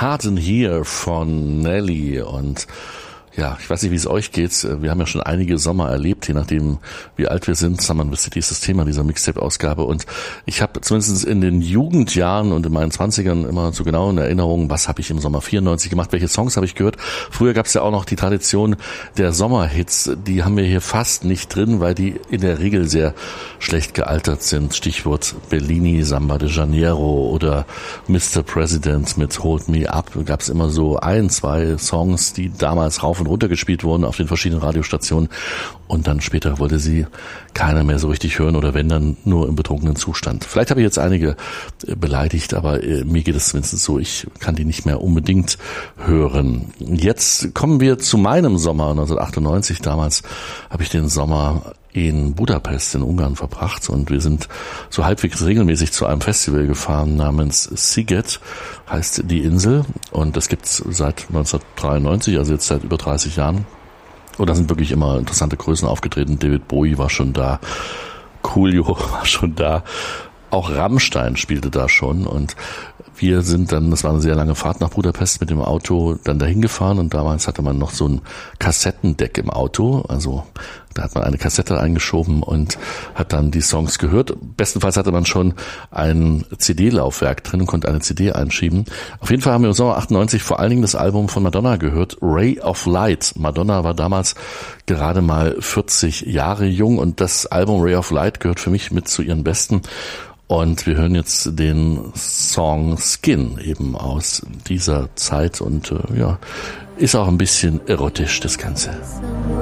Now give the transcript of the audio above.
Hard in Here von Nelly. Und ja, ich weiß nicht, wie es euch geht. Wir haben ja schon einige Sommer erlebt, je nachdem, wie alt wir sind. Summer City ist das Thema dieser Mixtape-Ausgabe. Und ich habe zumindest in den Jugendjahren und in meinen 20ern immer so genau in Erinnerung, was habe ich im Sommer 94 gemacht, welche Songs habe ich gehört. Früher gab es ja auch noch die Tradition der Sommerhits. Die haben wir hier fast nicht drin, weil die in der Regel sehr schlecht gealtert sind. Stichwort Bellini, Samba de Janeiro oder Mr. President mit Hold Me Up. Da gab es immer so 1, 2 Songs, die damals rauf und runter gespielt wurden auf den verschiedenen Radiostationen, und dann später wollte sie keiner mehr so richtig hören oder wenn, dann nur im betrunkenen Zustand. Vielleicht habe ich jetzt einige beleidigt, aber mir geht es zumindest so, ich kann die nicht mehr unbedingt hören. Jetzt kommen wir zu meinem Sommer 1998. Damals habe ich den Sommer in Budapest in Ungarn verbracht und wir sind so halbwegs regelmäßig zu einem Festival gefahren namens Sziget, heißt die Insel, und das gibt's seit 1993, also jetzt seit über 30 Jahren. Und da sind wirklich immer interessante Größen aufgetreten. David Bowie war schon da, Coolio war schon da, auch Rammstein spielte da schon, und wir sind dann, das war eine sehr lange Fahrt nach Budapest mit dem Auto, dann dahin gefahren, und damals hatte man noch so ein Kassettendeck im Auto, also da hat man eine Kassette eingeschoben und hat dann die Songs gehört. Bestenfalls hatte man schon ein CD-Laufwerk drin und konnte eine CD einschieben. Auf jeden Fall haben wir im Sommer 98 vor allen Dingen das Album von Madonna gehört, Ray of Light. Madonna war damals gerade mal 40 Jahre jung, und das Album Ray of Light gehört für mich mit zu ihren besten. Und wir hören jetzt den Song Skin eben aus dieser Zeit, und ja, ist auch ein bisschen erotisch, das Ganze.